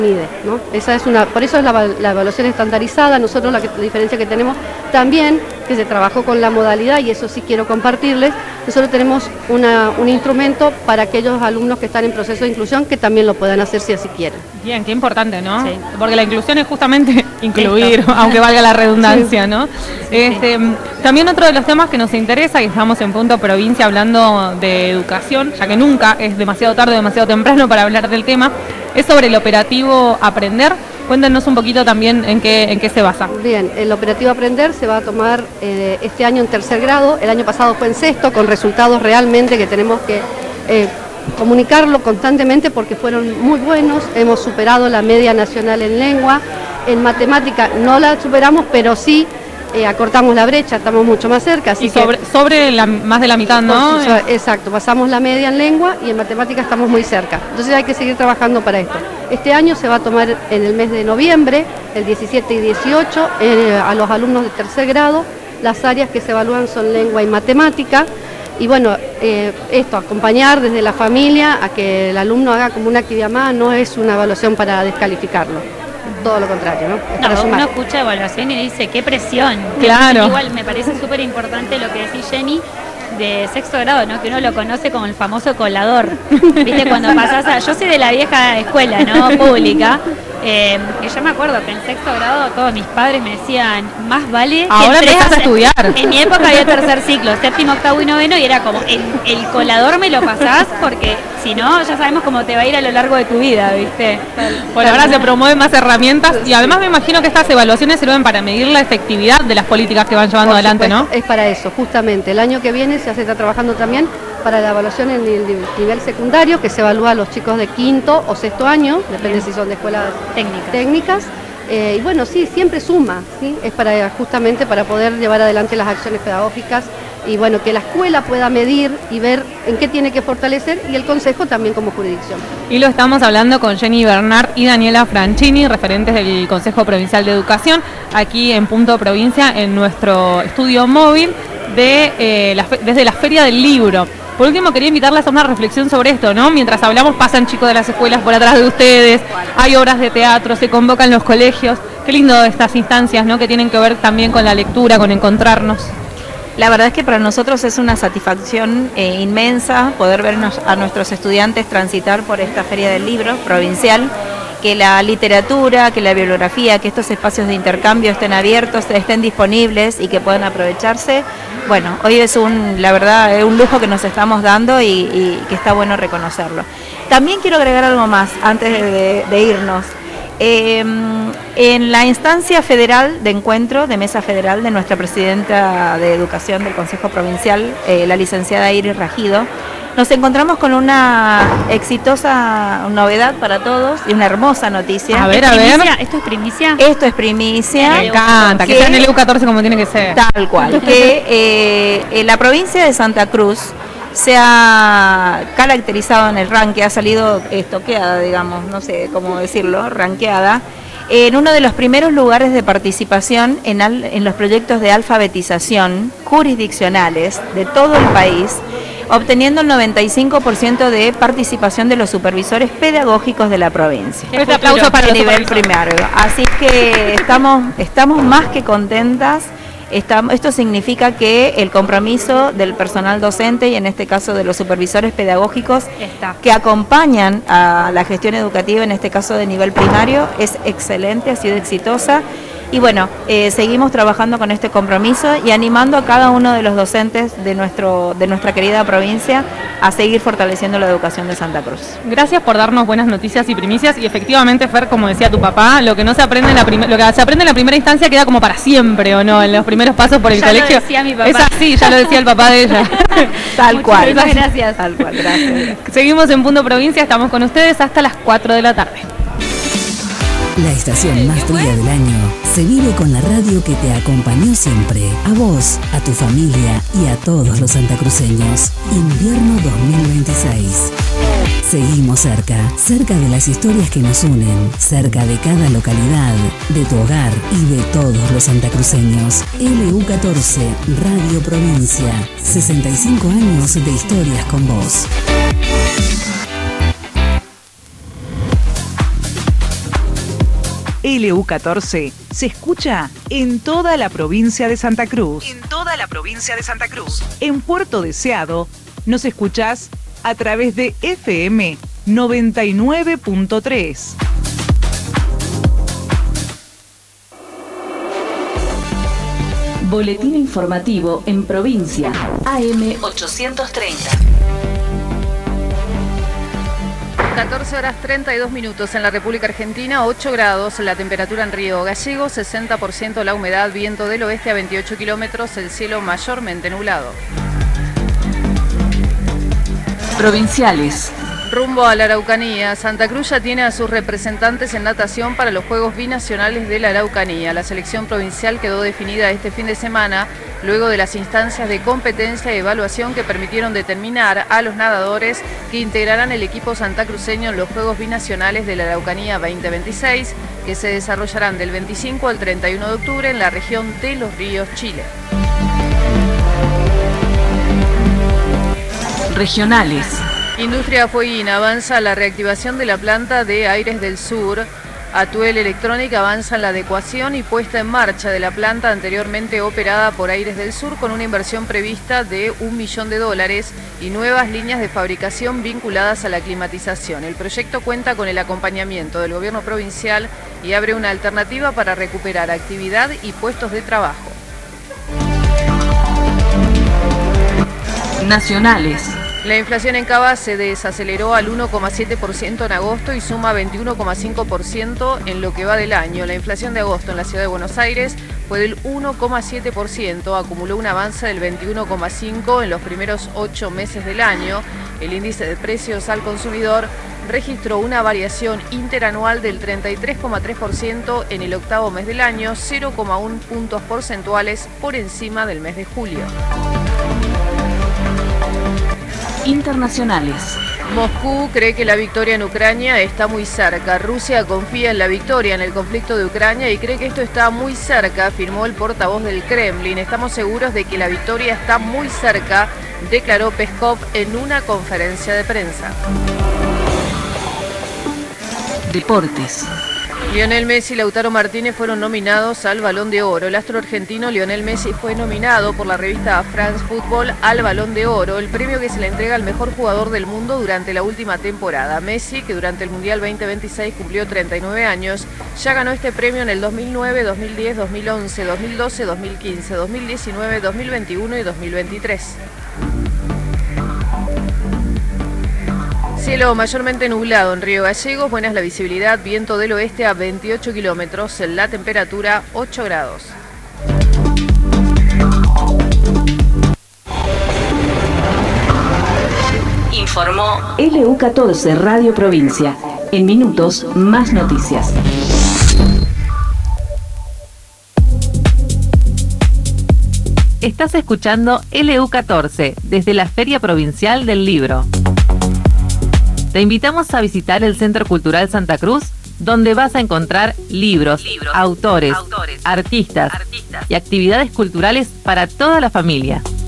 NIDE, ¿no? Por eso es la evaluación estandarizada. Nosotros la diferencia que tenemos también, que se trabajó con la modalidad, y eso sí quiero compartirles, nosotros tenemos un instrumento para aquellos alumnos que están en proceso de inclusión que también lo puedan hacer si así quieren. Bien, qué importante, ¿no? Sí. Porque la inclusión es justamente incluir, aunque valga la redundancia, ¿no? Sí. También otro de los temas que nos interesa, y estamos en Punto Provincia hablando de educación, ya que nunca es demasiado tarde o demasiado temprano para hablar del tema, es sobre el operativo Aprender. Cuéntenos un poquito también en qué se basa. Bien, el operativo Aprender se va a tomar este año en 3er grado, el año pasado fue en 6º, con resultados realmente que tenemos que comunicarlo constantemente porque fueron muy buenos. Hemos superado la media nacional en lengua, en matemática no la superamos, pero sí acortamos la brecha, estamos mucho más cerca. Así más de la mitad, ¿no? Exacto, pasamos la media en lengua y en matemática estamos muy cerca. Entonces hay que seguir trabajando para esto. Este año se va a tomar en el mes de noviembre, el 17 y 18, a los alumnos de 3er grado. Las áreas que se evalúan son lengua y matemática. Y bueno, acompañar desde la familia a que el alumno haga como una actividad más, no es una evaluación para descalificarlo. Todo lo contrario, ¿no? Uno escucha evaluación y dice, qué presión. Claro. Igual me parece súper importante lo que decís, Jenny, de 6º grado, ¿no? Que uno lo conoce como el famoso colador. ¿Viste? Cuando pasás yo soy de la vieja escuela, ¿no? Pública. Que yo me acuerdo que en 6º grado todos mis padres me decían, más vale que ahora empezás a estudiar. En mi época había 3er ciclo, 7º, 8º y 9º, y era como, el colador me lo pasás porque si no, ya sabemos cómo te va a ir a lo largo de tu vida, ¿viste? Por ahora se promueven más herramientas y además me imagino que estas evaluaciones sirven para medir la efectividad de las políticas que van llevando adelante, ¿no? Es para eso, justamente. El año que viene se está trabajando también para la evaluación en el nivel secundario, que se evalúa a los chicos de 5º o 6º año, depende si son de escuelas técnicas. Y bueno, sí, siempre suma, ¿sí? Es justamente para poder llevar adelante las acciones pedagógicas y bueno, que la escuela pueda medir y ver en qué tiene que fortalecer, y el consejo también como jurisdicción. Y lo estamos hablando con Jenny Bernard y Daniela Franchini, referentes del Consejo Provincial de Educación, aquí en Punto Provincia, en nuestro estudio móvil desde la Feria del Libro. Por último, quería invitarlas a una reflexión sobre esto, ¿no? Mientras hablamos, pasan chicos de las escuelas por atrás de ustedes, hay obras de teatro, se convocan los colegios. Qué lindo estas instancias, ¿no? Que tienen que ver también con la lectura, con encontrarnos. La verdad es que para nosotros es una satisfacción inmensa poder ver a nuestros estudiantes transitar por esta Feria del Libro provincial, que la literatura, que la bibliografía, que estos espacios de intercambio estén abiertos, estén disponibles y que puedan aprovecharse. Bueno, hoy es la verdad, es un lujo que nos estamos dando y que está bueno reconocerlo. También quiero agregar algo más antes de irnos. En la instancia federal de encuentro, de mesa federal de nuestra presidenta de Educación del Consejo Provincial, la licenciada Iris Rajido, nos encontramos con una exitosa novedad para todos y una hermosa noticia. A ver. ¿Esto es primicia? Esto es primicia. Me encanta, que sea en el EU14 como tiene que ser. Tal cual, que la provincia de Santa Cruz se ha caracterizado en el ranking, ha salido estoqueada, digamos, no sé cómo decirlo, ranqueada, en uno de los primeros lugares de participación en los proyectos de alfabetización jurisdiccionales de todo el país, obteniendo el 95% de participación de los supervisores pedagógicos de la provincia. Este aplauso para el nivel primario. Así que estamos más que contentas. Esto significa que el compromiso del personal docente y en este caso de los supervisores pedagógicos que acompañan a la gestión educativa, en este caso de nivel primario, es excelente, ha sido exitosa. Y bueno, seguimos trabajando con este compromiso y animando a cada uno de los docentes de nuestra querida provincia a seguir fortaleciendo la educación de Santa Cruz. Gracias por darnos buenas noticias y primicias. Y efectivamente, Fer, como decía tu papá, lo que se aprende en la primera instancia queda como para siempre, ¿o no? En los primeros pasos por el colegio. Ya lo decía mi papá. Es así, ya lo decía el papá de ella. Tal cual. Muchas gracias. Tal cual, gracias. Seguimos en Punto Provincia, estamos con ustedes hasta las 4 de la tarde. La estación más fría del año se vive con la radio que te acompañó siempre. A vos, a tu familia y a todos los santacruceños. Invierno 2026. Seguimos cerca de las historias que nos unen, cerca de cada localidad, de tu hogar y de todos los santacruceños. LU14, Radio Provincia. 65 años de historias con vos. LU14 se escucha en toda la provincia de Santa Cruz. En Puerto Deseado nos escuchás a través de FM 99.3. Boletín informativo en provincia. AM 830. 14 horas 32 minutos en la República Argentina, 8 grados la temperatura en Río Gallegos, 60% la humedad, viento del oeste a 28 kilómetros, el cielo mayormente nublado. Provinciales. Rumbo a la Araucanía, Santa Cruz ya tiene a sus representantes en natación para los Juegos Binacionales de la Araucanía. La selección provincial quedó definida este fin de semana luego de las instancias de competencia y evaluación que permitieron determinar a los nadadores que integrarán el equipo santacruceño en los Juegos Binacionales de la Araucanía 2026, que se desarrollarán del 25 al 31 de octubre en la región de Los Ríos, Chile. Regionales. Industria Fueguina avanza la reactivación de la planta de Aires del Sur. Atuel Electrónica avanza en la adecuación y puesta en marcha de la planta anteriormente operada por Aires del Sur con una inversión prevista de $1 millón y nuevas líneas de fabricación vinculadas a la climatización. El proyecto cuenta con el acompañamiento del gobierno provincial y abre una alternativa para recuperar actividad y puestos de trabajo. Nacionales. La inflación en Cava se desaceleró al 1,7% en agosto y suma 21,5% en lo que va del año. La inflación de agosto en la ciudad de Buenos Aires fue del 1,7%, acumuló un avance del 21,5% en los primeros 8 meses del año. El índice de precios al consumidor registró una variación interanual del 33,3% en el octavo mes del año, 0,1 puntos porcentuales por encima del mes de julio. Internacionales. Moscú cree que la victoria en Ucrania está muy cerca. Rusia confía en la victoria en el conflicto de Ucrania y cree que esto está muy cerca, afirmó el portavoz del Kremlin. Estamos seguros de que la victoria está muy cerca, declaró Peskov en una conferencia de prensa. Deportes. Lionel Messi y Lautaro Martínez fueron nominados al Balón de Oro. El astro argentino Lionel Messi fue nominado por la revista France Football al Balón de Oro, el premio que se le entrega al mejor jugador del mundo durante la última temporada. Messi, que durante el Mundial 2026 cumplió 39 años, ya ganó este premio en el 2009, 2010, 2011, 2012, 2015, 2019, 2021 y 2023. Cielo mayormente nublado en Río Gallegos, buena es la visibilidad, viento del oeste a 28 kilómetros, la temperatura 8 grados. Informó LU14 Radio Provincia. En minutos, más noticias. Estás escuchando LU14 desde la Feria Provincial del Libro. Te invitamos a visitar el Centro Cultural Santa Cruz, donde vas a encontrar libros, autores, artistas y actividades culturales para toda la familia.